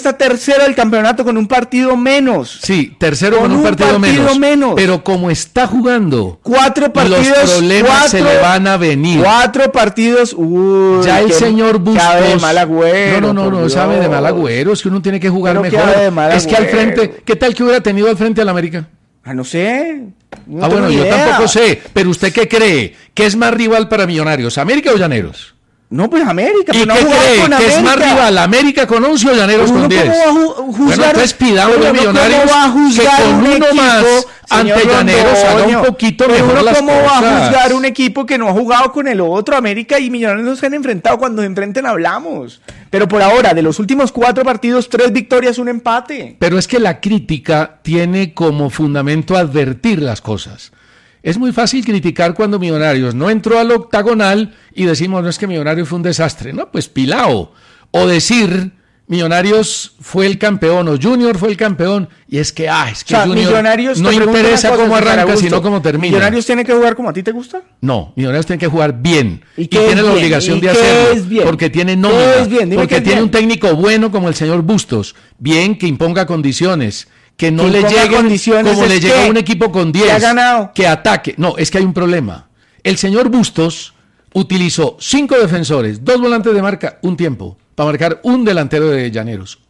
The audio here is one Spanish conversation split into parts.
está tercero del campeonato con un partido menos. Sí, tercero con un partido menos. Pero como está jugando, 4 partidos, los problemas se le van a venir. 4 partidos. Uy, ya el señor Bustos sabe de mal agüero. No sabe de mal agüero. Es que uno tiene que jugar mejor. Es que al frente, ¿qué tal que hubiera tenido al frente al América? No sé. Bueno, yo tampoco sé. Pero ¿usted qué cree? ¿Qué es más rival para Millonarios, América o Llaneros? No, pues América. ¿Y qué cree? ¿Que es más rival, América con 11 o Llaneros con 10? Bueno, entonces pidamos de Millonarios que con uno más ante Llaneros haga un poquito mejor las cosas. ¿Cómo va a juzgar un equipo que no ha jugado con el otro? América y Millonarios no se han enfrentado. Cuando se enfrenten hablamos. Pero por ahora, de los últimos 4 partidos, 3 victorias, 1 empate. Pero es que la crítica tiene como fundamento advertir las cosas. Es muy fácil criticar cuando Millonarios no entró al octagonal y decimos, no, es que Millonarios fue un desastre. No, pues pilao. O decir, Millonarios fue el campeón o Junior fue el campeón. Y es que, Junior Millonarios no interesa cómo arranca, sino cómo termina. ¿Millonarios tiene que jugar como a ti te gusta? No, Millonarios tiene que jugar bien. Y tiene la obligación de hacerlo. Porque tiene nómina. Porque tiene un técnico bueno como el señor Bustos. Bien, que imponga condiciones. Que no le llegue como le llega a un equipo con 10, que ataque. No, es que hay un problema. El señor Bustos utilizó 5 defensores, 2 volantes de marca, un tiempo, para marcar un delantero de Llaneros.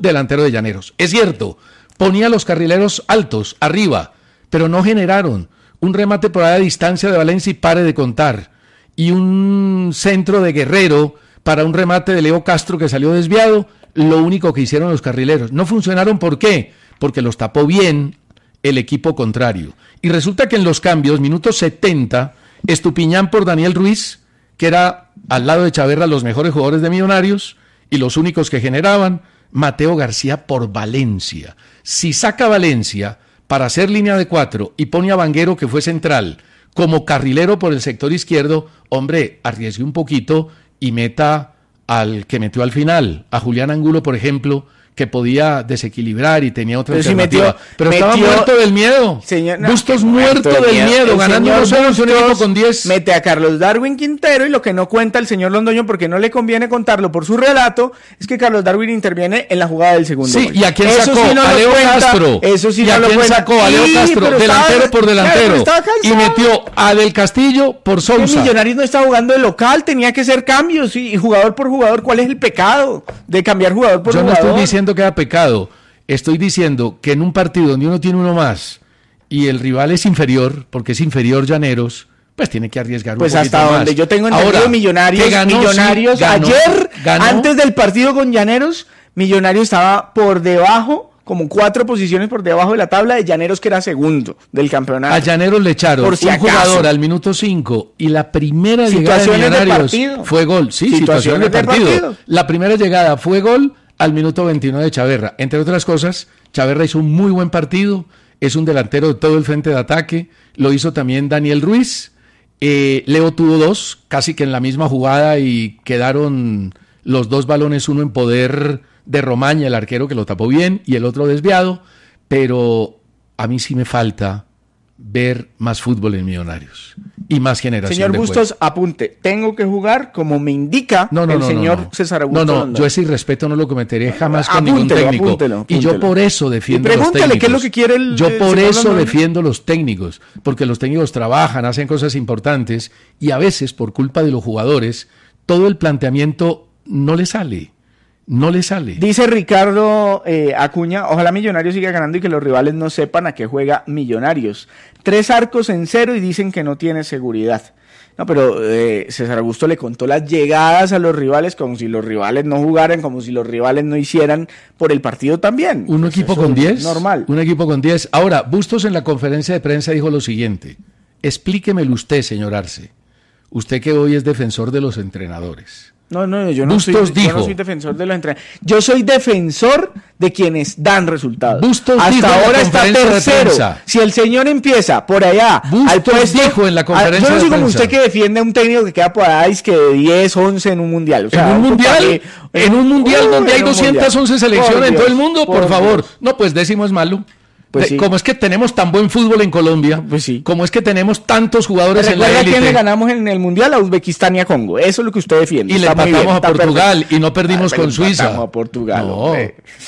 Es cierto, ponía los carrileros altos, arriba, pero no generaron un remate por ahí a distancia de Valencia y pare de contar. Y un centro de Guerrero para un remate de Leo Castro que salió desviado. Lo único que hicieron los carrileros. No funcionaron, ¿por qué? Porque los tapó bien el equipo contrario. Y resulta que en los cambios, minuto 70, Estupiñán por Daniel Ruiz, que era al lado de Chaverra los mejores jugadores de Millonarios y los únicos que generaban, Mateo García por Valencia. Si saca Valencia para hacer línea de 4 y pone a Vanguero, que fue central, como carrilero por el sector izquierdo, hombre, arriesgue un poquito y meta al que metió al final, a Julián Angulo, por ejemplo, que podía desequilibrar y tenía otra alternativa. Pero estaba muerto del miedo. Bustos muerto del miedo, ganando unos años un equipo con 10. Mete a Carlos Darwin Quintero y lo que no cuenta el señor Londoño, porque no le conviene contarlo por su relato, es que Carlos Darwin interviene en la jugada del segundo gol. ¿Y a quién sacó? A Leo Castro. Eso sí ¿Y a quién sacó? A Leo Castro, delantero por delantero. Y metió a Del Castillo por Sousa. Millonarios no está jugando de local, tenía que hacer cambios y jugador por jugador. ¿Cuál es el pecado de cambiar jugador por jugador? Yo no estoy diciendo que era pecado, estoy diciendo que en un partido donde uno tiene uno más y el rival es inferior, porque es inferior Llaneros, pues tiene que arriesgar un poquito más. Pues hasta donde yo tengo entendido, Millonarios ayer, antes del partido con Llaneros, Millonarios estaba por debajo, como 4 posiciones por debajo de la tabla de Llaneros, que era segundo del campeonato. A Llaneros le echaron un jugador al minuto 5 y la primera llegada de Millonarios fue gol. Sí, situaciones de partido. La primera llegada fue gol al minuto 29 de Chaverra. Entre otras cosas, Chaverra hizo un muy buen partido, es un delantero de todo el frente de ataque, lo hizo también Daniel Ruiz, Leo tuvo 2, casi que en la misma jugada y quedaron los 2 balones, uno en poder de Romaña, el arquero que lo tapó bien, y el otro desviado, pero a mí sí me falta ver más fútbol en Millonarios y más generación. Señor Bustos, apunte, tengo que jugar como me indica el señor César Augusto. No, yo ese irrespeto no lo cometeré jamás con ningún técnico. Apúntelo. Y yo por eso defiendo los técnicos. Pregúntale qué es lo que quiere el Yo por eso defiendo los técnicos, porque los técnicos trabajan, hacen cosas importantes y a veces por culpa de los jugadores todo el planteamiento no le sale. Dice Ricardo Acuña, ojalá Millonarios siga ganando y que los rivales no sepan a qué juega Millonarios. 3 arcos en 0 y dicen que no tiene seguridad. No, pero César Augusto le contó las llegadas a los rivales como si los rivales no jugaran, como si los rivales no hicieran por el partido también. ¿Un equipo con 10? Normal. Un equipo con 10. Ahora, Bustos en la conferencia de prensa dijo lo siguiente. Explíquemelo usted, señor Arce. Usted que hoy es defensor de los entrenadores. No, yo no soy defensor de los entrenadores. Yo soy defensor de quienes dan resultados. Bustos hasta ahora está tercero. Si el señor empieza por allá, Bustos dijo en la conferencia de prensa. Yo no soy como usted que defiende a un técnico que queda por ahí que de 10, 11 en un mundial. O sea, en un mundial donde hay 211 selecciones en todo el mundo, por favor. No, pues 10º es malo. Pues sí. Como es que tenemos tan buen fútbol en Colombia, pues sí. Como es que tenemos tantos jugadores en la élite. ¿A quién le ganamos en el Mundial? A Uzbekistán y a Congo. Eso es lo que usted defiende. Y le empatamos a Portugal y no perdimos con Suiza. A Portugal. No.